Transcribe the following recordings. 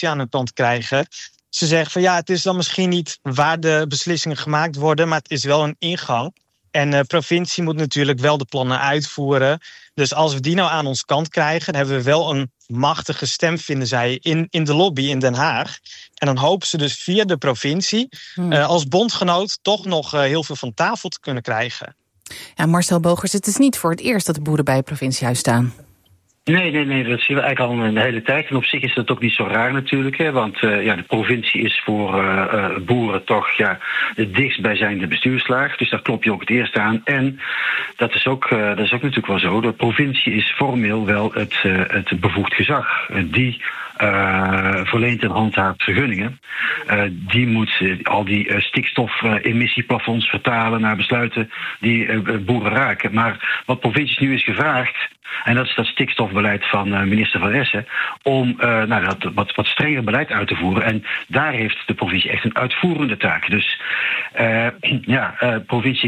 provincie aan hun kant krijgen. Ze zeggen van het is dan misschien niet waar de beslissingen gemaakt worden, maar het is wel een ingang. En de provincie moet natuurlijk wel de plannen uitvoeren. Dus als we die nou aan ons kant krijgen, dan hebben we wel een machtige stem, vinden zij, in de lobby in Den Haag. En dan hopen ze dus via de provincie als bondgenoot toch nog heel veel van tafel te kunnen krijgen. Ja, Marcel Bogers, het is niet voor het eerst dat de boeren bij het provinciehuis staan. Nee, dat zien we eigenlijk al een hele tijd. En op zich is dat ook niet zo raar natuurlijk. Hè, want de provincie is voor boeren toch het dichtstbijzijnde bestuurslaag. Dus daar klop je ook het eerst aan. En dat is ook natuurlijk wel zo. De provincie is formeel wel het bevoegd gezag. Die verleent en handhaaft vergunningen. Die moet al die stikstofemissieplafonds vertalen naar besluiten die boeren raken. Maar wat provincies nu is gevraagd, en dat is dat stikstofbeleid van minister Van Essen, om dat wat strenger beleid uit te voeren. En daar heeft de provincie echt een uitvoerende taak. Dus de provincie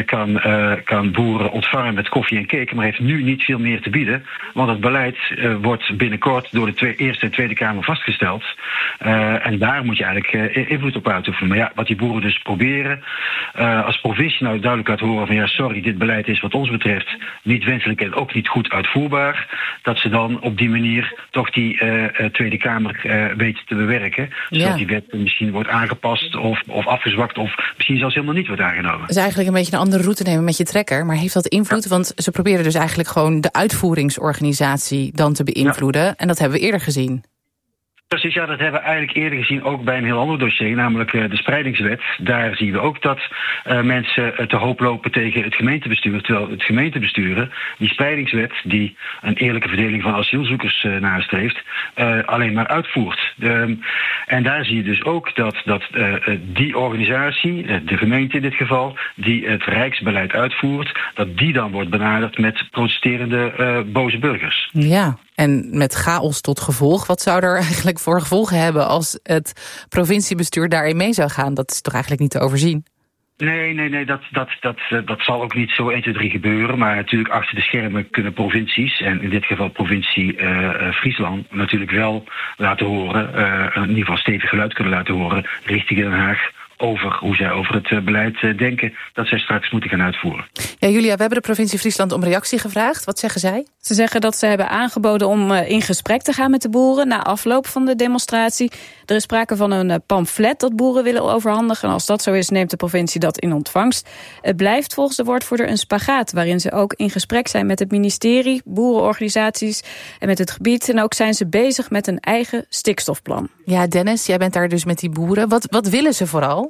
kan boeren ontvangen met koffie en cake, maar heeft nu niet veel meer te bieden. Want het beleid wordt binnenkort door de Eerste en Tweede Kamer vastgesteld. En daar moet je eigenlijk invloed op uitoefenen. Maar wat die boeren dus proberen, als provincie nou duidelijk laat horen van sorry, dit beleid is wat ons betreft niet wenselijk en ook niet goed uitvoerbaar, dat ze dan op die manier toch die Tweede Kamer weten te bewerken. Zodat die wet misschien wordt aangepast of afgezwakt of misschien zelfs helemaal niet wordt aangenomen. Dat is eigenlijk een beetje een andere route nemen met je trekker. Maar heeft dat invloed? Ja. Want ze proberen dus eigenlijk gewoon de uitvoeringsorganisatie dan te beïnvloeden. Ja. En dat hebben we eerder gezien. Precies, dat hebben we eigenlijk eerder gezien ook bij een heel ander dossier, namelijk de spreidingswet. Daar zien we ook dat mensen te hoop lopen tegen het gemeentebestuur. Terwijl het gemeentebestuur die spreidingswet, die een eerlijke verdeling van asielzoekers nastreeft, alleen maar uitvoert. En daar zie je dus ook dat die organisatie, de gemeente in dit geval, die het rijksbeleid uitvoert, dat die dan wordt benaderd met protesterende boze burgers. Ja. En met chaos tot gevolg. Wat zou er eigenlijk voor gevolgen hebben als het provinciebestuur daarin mee zou gaan? Dat is toch eigenlijk niet te overzien? Nee, dat zal ook niet zo 1, 2, 3 gebeuren. Maar natuurlijk achter de schermen kunnen provincies, en in dit geval provincie Friesland, natuurlijk wel laten horen, in ieder geval stevig geluid kunnen laten horen richting Den Haag, over hoe zij over het beleid denken dat zij straks moeten gaan uitvoeren. Ja, Julia, we hebben de provincie Friesland om reactie gevraagd. Wat zeggen zij? Ze zeggen dat ze hebben aangeboden om in gesprek te gaan met de boeren na afloop van de demonstratie. Er is sprake van een pamflet dat boeren willen overhandigen. En als dat zo is, neemt de provincie dat in ontvangst. Het blijft volgens de woordvoerder een spagaat, waarin ze ook in gesprek zijn met het ministerie, boerenorganisaties en met het gebied. En ook zijn ze bezig met een eigen stikstofplan. Ja, Dennis, jij bent daar dus met die boeren. Wat willen ze vooral?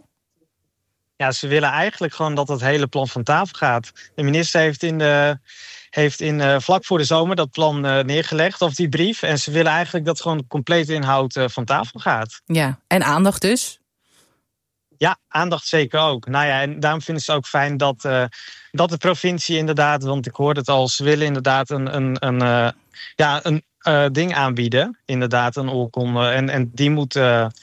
Ja, ze willen eigenlijk gewoon dat het hele plan van tafel gaat. De minister heeft vlak voor de zomer dat plan neergelegd, of die brief. En ze willen eigenlijk dat gewoon de complete inhoud van tafel gaat. Ja, en aandacht dus? Ja, aandacht zeker ook. Nou ja, en daarom vinden ze ook fijn dat de provincie inderdaad, want ik hoorde het al, ze willen inderdaad een ding aanbieden. Inderdaad, een oorkonde. En die moet...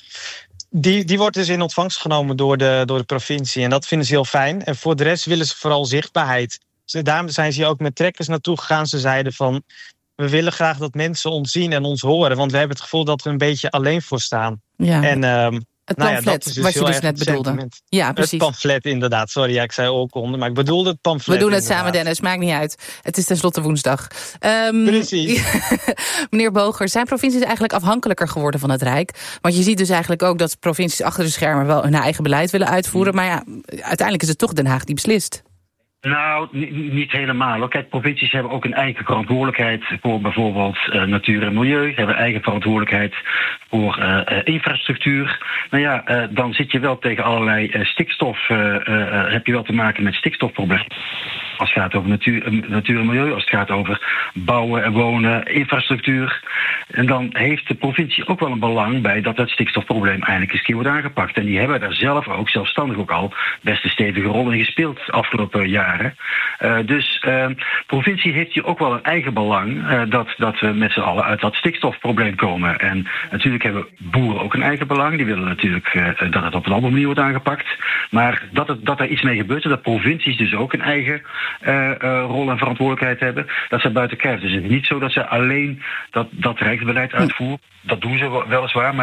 Die wordt dus in ontvangst genomen door de provincie. En dat vinden ze heel fijn. En voor de rest willen ze vooral zichtbaarheid. Daarom zijn ze hier ook met trekkers naartoe gegaan. Ze zeiden van, we willen graag dat mensen ons zien en ons horen. Want we hebben het gevoel dat we een beetje alleen voor staan. Ja. En het pamflet, dus wat je dus net bedoelde. Ja, precies. Het pamflet, inderdaad. Sorry, ik zei oorkonde, maar ik bedoelde het pamflet. We doen het inderdaad samen, Dennis. Maakt niet uit. Het is tenslotte woensdag. Precies. Meneer Bogers, zijn provincies eigenlijk afhankelijker geworden van het Rijk? Want je ziet dus eigenlijk ook dat provincies achter de schermen wel hun eigen beleid willen uitvoeren. Maar ja, uiteindelijk is het toch Den Haag die beslist. Nou, niet helemaal. Kijk, provincies hebben ook een eigen verantwoordelijkheid voor bijvoorbeeld natuur en milieu. Hebben eigen verantwoordelijkheid voor infrastructuur. Nou ja, dan zit je wel tegen allerlei stikstof. Heb je wel te maken met stikstofproblemen. Als het gaat over natuur en milieu, als het gaat over bouwen en wonen, infrastructuur. En dan heeft de provincie ook wel een belang bij dat het stikstofprobleem eindelijk eens keer wordt aangepakt. En die hebben daar zelf ook, zelfstandig ook al, best een stevige rol in gespeeld de afgelopen jaren. Dus provincie heeft hier ook wel een eigen belang dat we met z'n allen uit dat stikstofprobleem komen. En natuurlijk hebben boeren ook een eigen belang. Die willen natuurlijk dat het op een andere manier wordt aangepakt. Maar dat er iets mee gebeurt en dat provincies dus ook een eigen rol en verantwoordelijkheid hebben, dat ze buiten kijf. Dus het is niet zo dat ze alleen dat rechtsbeleid uitvoeren. Dat doen ze weliswaar, maar